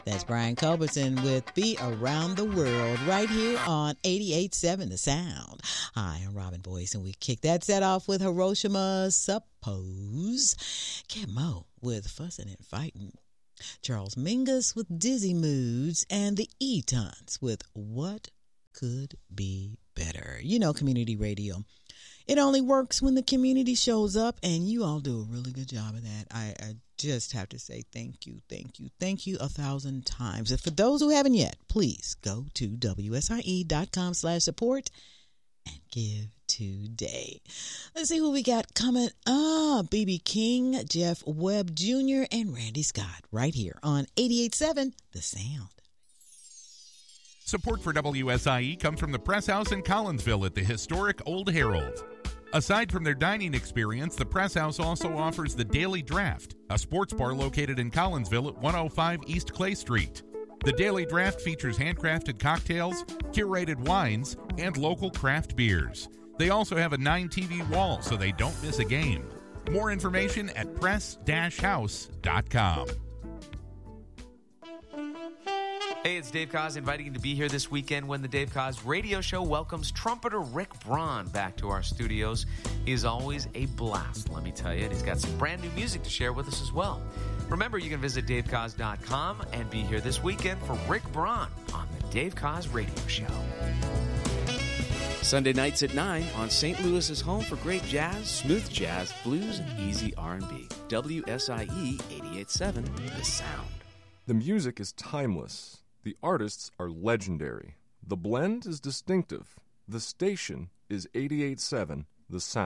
That's Brian Culbertson with Be Around the World right here on 88.7 The Sound. Hi, I'm Robin Boyce, and we kick that set off with Hiroshima Suppose, Kemo with Fussin' and Fightin', Charles Mingus with Dizzy Moods, and the E-Tons with What Could Be Better. You know, community radio. It only works when the community shows up, and you all do a really good job of that. I just have to say thank you 1,000 times. And for those who haven't yet, please go to WSIE.com/support and give today. Let's see who we got coming up. B.B. King, Jeff Webb Jr., and Randy Scott right here on 88.7 The Sound. Support for WSIE comes from the Press House in Collinsville at the historic Old Herald. Aside from their dining experience, the Press House also offers the Daily Draft, a sports bar located in Collinsville at 105 East Clay Street. The Daily Draft features handcrafted cocktails, curated wines, and local craft beers. They also have a 9-TV wall so they don't miss a game. More information at press-house.com. Hey, it's Dave Koz inviting you to be here this weekend when the Dave Koz Radio Show welcomes trumpeter Rick Braun back to our studios. He is always a blast, let me tell you, and he's got some brand new music to share with us as well. Remember, you can visit davekoz.com and be here this weekend for Rick Braun on the Dave Koz Radio Show. Sunday nights at 9 on St. Louis's home for great jazz, smooth jazz, blues, and easy R&B. WSIE 88.7 The Sound. The music is timeless. The artists are legendary. The blend is distinctive. The station is 88.7 The Sound.